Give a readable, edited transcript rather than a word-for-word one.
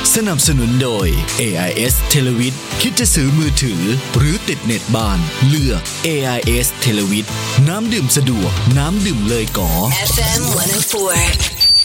สนับสนุนโดย AIS Televid คิดจะซื้อมือถือหรือติดเน็ตบ้านเลือก AIS Televid น้ำดื่มสะดวกน้ำดื่มเลยก๋อ FM 104